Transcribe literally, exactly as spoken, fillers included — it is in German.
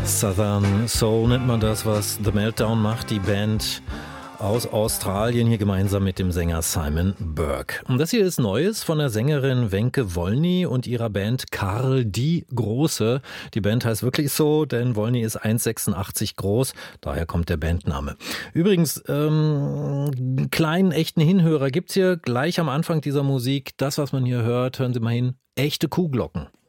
Southern Soul nennt man das, was The Meltdown macht, die Band aus Australien, hier gemeinsam mit dem Sänger Simon Burke. Und das hier ist Neues von der Sängerin Wenke Wolny und ihrer Band Karl die Große. Die Band heißt wirklich so, denn Wolny ist eins Komma sechsundachtzig groß, daher kommt der Bandname. Übrigens, ähm, einen kleinen echten Hinhörer gibt's hier gleich am Anfang dieser Musik. Das, was man hier hört, hören Sie mal hin, echte Kuhglocken.